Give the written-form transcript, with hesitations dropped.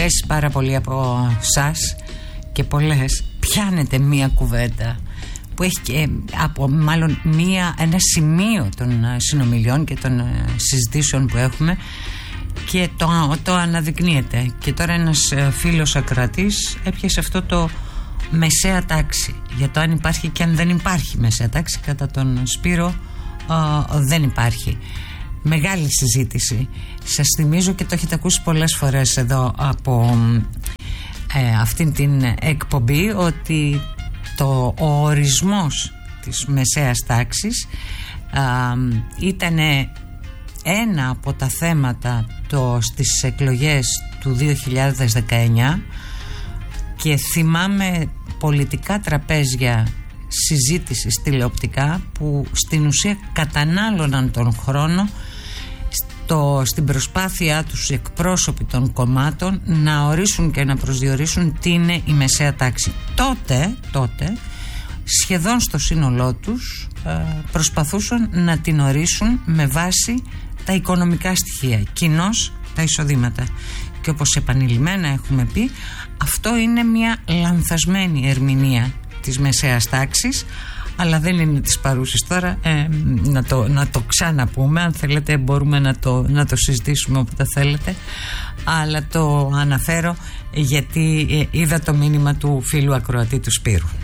υποθέσεις πάρα πολλοί από εσάς και πολλές πιάνετε μία κουβέντα που έχει και μάλλον ένα σημείο των συνομιλιών και των συζητήσεων που έχουμε και το αναδεικνύεται. Και τώρα ένας φίλος ακροατής έπιασε αυτό το μεσαία τάξη, για το αν υπάρχει και αν δεν υπάρχει μεσαία τάξη. Κατά τον Σπύρο δεν υπάρχει. Μεγάλη συζήτηση. Σας θυμίζω και το έχετε ακούσει πολλές φορές εδώ από αυτήν την εκπομπή ότι ο ορισμός της μεσαίας τάξης ήταν ένα από τα θέματα στις εκλογές του 2019 και θυμάμαι πολιτικά τραπέζια συζήτησης τηλεοπτικά που στην ουσία κατανάλωναν τον χρόνο στην προσπάθειά τους οι εκπρόσωποι των κομμάτων να ορίσουν και να προσδιορίσουν τι είναι η μεσαία τάξη. Τότε σχεδόν στο σύνολό τους προσπαθούσαν να την ορίσουν με βάση τα οικονομικά στοιχεία, κοινώς τα εισοδήματα. Και όπως επανειλημμένα έχουμε πει, αυτό είναι μια λανθασμένη ερμηνεία της μεσαίας τάξης, αλλά δεν είναι της παρούσης τώρα. Να το ξαναπούμε, αν θέλετε μπορούμε να το συζητήσουμε όποτε θέλετε, αλλά το αναφέρω γιατί είδα το μήνυμα του φίλου ακροατή του Σπύρου.